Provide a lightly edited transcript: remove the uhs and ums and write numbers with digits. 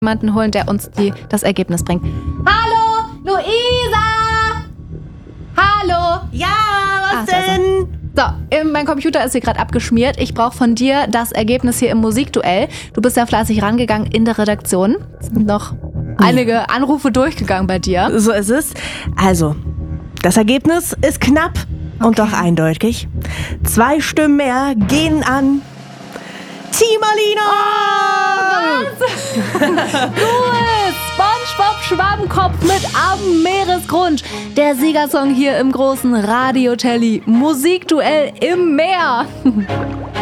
jemanden holen, der uns das Ergebnis bringt. Hallo, Luisa! Hallo! Ja, was denn? So, mein Computer ist hier gerade abgeschmiert. Ich brauche von dir das Ergebnis hier im Musikduell. Du bist ja fleißig rangegangen in der Redaktion. Es sind noch einige Anrufe durchgegangen bei dir. So ist es. Also, das Ergebnis ist knapp und doch eindeutig. 2 Stimmen mehr gehen an Team Alina! Cool! SpongeBob Schwammkopf mit Am Meeresgrund. Der Siegersong hier im großen Radio-Telly. Musikduell im Meer.